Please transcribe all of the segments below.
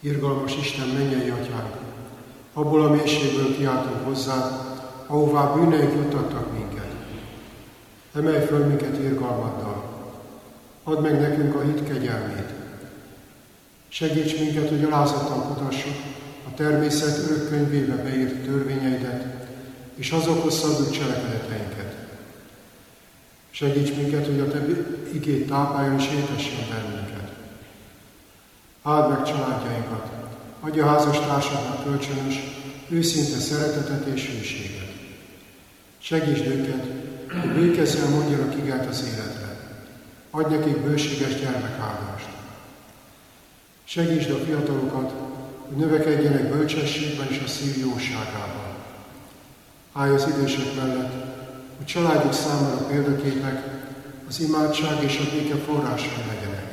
Irgalmas Isten, mennyei Atyánk, abból a mélységből kiáltunk hozzád, ahová bűneink juttattak minket. Emelj föl minket irgalmaddal, add meg nekünk a hit kegyelmét. Segíts minket, hogy alázattal kutassuk a természet örök könyvébe beírt törvényeidet, és azokhoz szabjuk cselekedeteinket. Segíts minket, hogy a te igéd tápláljon és étessen bennünket. Áld meg családjainkat, adj a házastársaknak kölcsönös, őszinte szeretetet és hűséget. Segítsd őket, hogy békezzel mondjanak igát az életre. Adj nekik bőséges gyermekáldást. Segítsd a fiatalokat, hogy növekedjenek bölcsességben és a szív jóságában. Állj az idősek mellett, hogy családjuk számára példaképek, az imádság és a béke forrásai legyenek.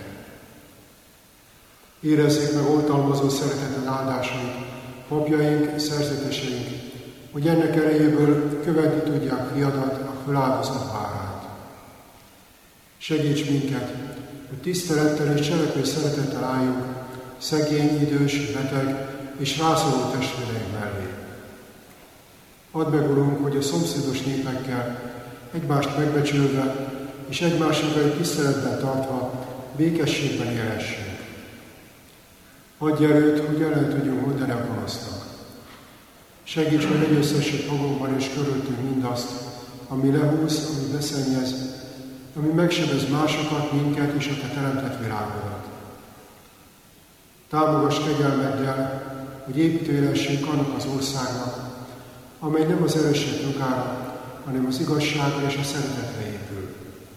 Érezzék meg oltalmazó szereteted áldásait, papjaink, szerzeteseink, hogy ennek erejéből követni tudják fiadat, a föláldozott várát. Segíts minket, hogy tisztelettel és cselekvő szeretettel álljunk szegény, idős, beteg és rászoruló testvéreink mellé. Add meg, Urunk, hogy a szomszédos népekkel egymást megbecsülve és egymásokat tiszteletben tartva békességben élhessünk. Adj erőt, hogy ellen tudjunk mondani a gonosznak. Segíts, hogy legyőzhessük magunkban és körültünk mindazt, ami lehúz, ami beszennyez, ami megsebez másokat, minket és a te teremtett világodat. Támogass kegyelmeddel, hogy építőjelessünk annak az országnak, amely nem az erősség jogára, hanem az igazságra és a szeretetre épül.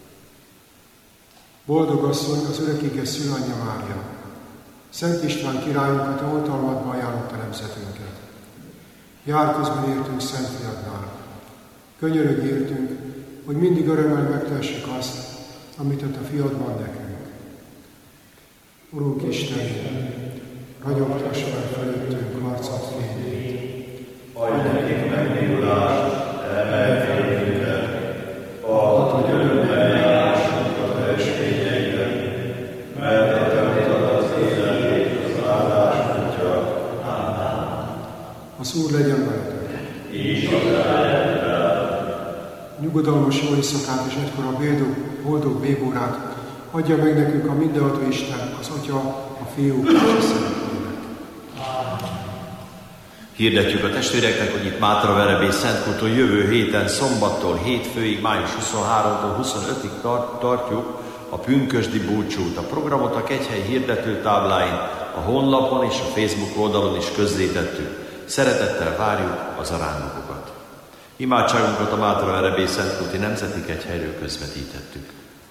Boldog asszony, az örökkéges szülanyja Mária, Szent István királyunkat, a oltalmadba ajánlotta nemzetünket. Jár közben értünk Szent Fiadnál. Könyörögj értünk, hogy mindig örömmel megtehessük azt, amit a te fiadban nekünk. Urunk Isten, ragyogtass meg felőttünk arcad fényét. Adj nekik megnyílulást, emelj félünket, add, hogy örömmel járássunk a te estényeiben, mert a te mutatod az életét, az áldás útja. Amen. Az Úr legyen veletek. Így az ellenben. Nyugodalmas jó éjszakát és egykor a boldog bébórát adja meg nekünk a mindenható Isten, az Atya, a Fiú és a Szentlélek. Hirdetjük a testvéreknek, hogy itt Mátraverebély Szentkúton jövő héten szombattól hétfőig, május 23-tól 25-ig tartjuk a pünkösdi búcsút. A programot a Kegyhely hirdetőtábláin, a honlapon és a Facebook oldalon is közzétettük. Szeretettel várjuk az arányokat. Imádságunkat a Mátraverebély Szentkúti Nemzeti Kegyhelyről közvetítettük.